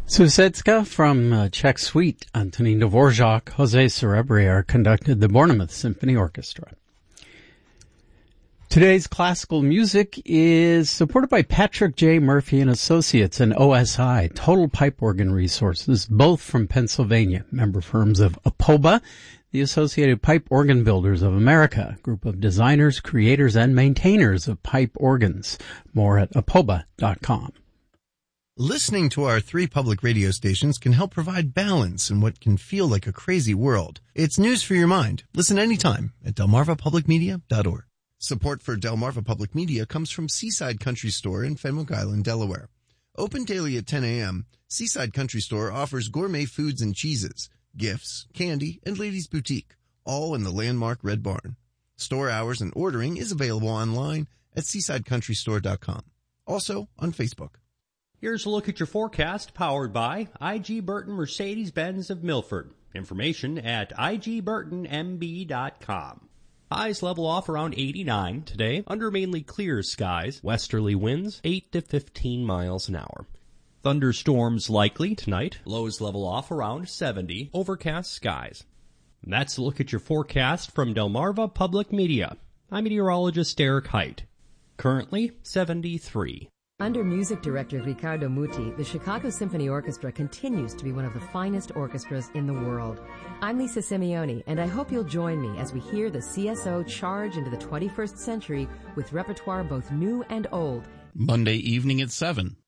Susetska from Czech Suite, Antonín Dvorak, Jose Cerebrier conducted the Bournemouth Symphony Orchestra. Today's classical music is supported by Patrick J. Murphy and Associates and OSI, Total Pipe Organ Resources, both from Pennsylvania, member firms of APOBA, the Associated Pipe Organ Builders of America, group of designers, creators, and maintainers of pipe organs. More at apoba.com. Listening to our 3 public radio stations can help provide balance in what can feel like a crazy world. It's news for your mind. Listen anytime at delmarvapublicmedia.org. Support for Delmarva Public Media comes from Seaside Country Store in Fenwick Island, Delaware. Open daily at 10 a.m., Seaside Country Store offers gourmet foods and cheeses, gifts, candy, and ladies' boutique, all in the landmark Red Barn. Store hours and ordering is available online at seasidecountrystore.com. Also on Facebook. Here's a look at your forecast powered by I.G. Burton Mercedes-Benz of Milford. Information at igburtonmb.com. Highs level off around 89 today, under mainly clear skies, westerly winds 8 to 15 miles an hour. Thunderstorms likely tonight, lows level off around 70, overcast skies. And that's a look at your forecast from Delmarva Public Media. I'm meteorologist Eric Height. Currently 73. Under music director Riccardo Muti, the Chicago Symphony Orchestra continues to be one of the finest orchestras in the world. I'm Lisa Simeone, and I hope you'll join me as we hear the CSO charge into the 21st century with repertoire both new and old. Monday evening at 7